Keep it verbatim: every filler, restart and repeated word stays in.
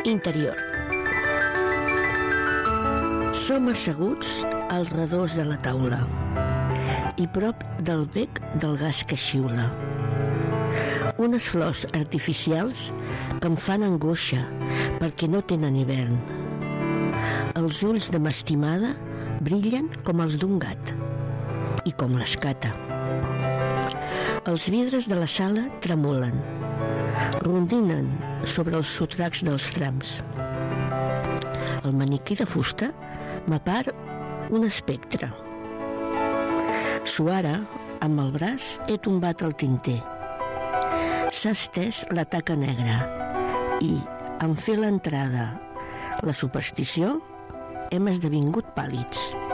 interior. Som asseguts als redors de la taula i prop del bec del gas que xiula. Unes flors artificials que em fan angoixa perquè no tenen hivern. Els ulls de m'estimada brillen com els d'un gat i com l'escata. Els vidres de la sala tremolen, rondinen sobre els sotracs dels trams. El maniquí de fusta m'apar un espectre. Suara, amb el braç, he tombat el tinter. S'ha estès la taca negra i, en fer l'entrada la superstició, hem esdevingut pàl·lids.